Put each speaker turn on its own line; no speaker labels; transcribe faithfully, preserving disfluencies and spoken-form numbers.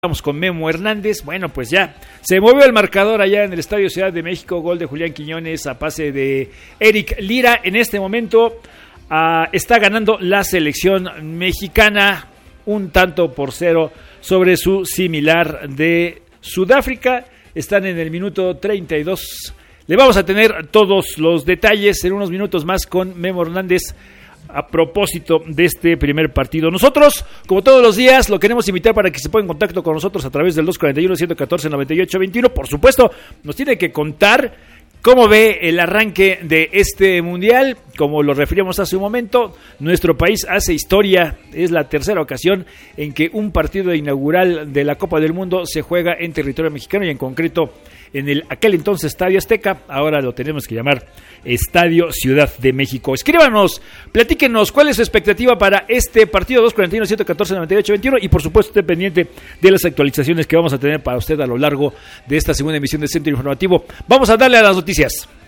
Vamos con Memo Hernández. Bueno, pues ya se movió el marcador allá en el Estadio Ciudad de México. Gol de Julián Quiñones a pase de Eric Lira. En este momento uh, está ganando la selección mexicana un tanto por cero sobre su similar de Sudáfrica. Están en el minuto treinta y dos. Le vamos a tener todos los detalles en unos minutos más con Memo Hernández a propósito de este primer partido. Nosotros, como todos los días, lo queremos invitar para que se ponga en contacto con nosotros a través del dos cuarenta y uno, ciento catorce, noventa y ocho veintiuno. Por supuesto, nos tiene que contar cómo ve el arranque de este mundial. Como lo referíamos hace un momento, nuestro país hace historia. Es la tercera ocasión en que un partido inaugural de la Copa del Mundo se juega en territorio mexicano y en concreto en el aquel entonces Estadio Azteca. Ahora lo tenemos que llamar Estadio Ciudad de México. Escríbanos, platíquenos cuál es su expectativa para este partido. Dos cuarenta y uno, ciento catorce, noventa y ocho veintiuno. Y por supuesto esté pendiente de las actualizaciones que vamos a tener para usted a lo largo de esta segunda emisión del Centro Informativo. Vamos a darle a las noticias.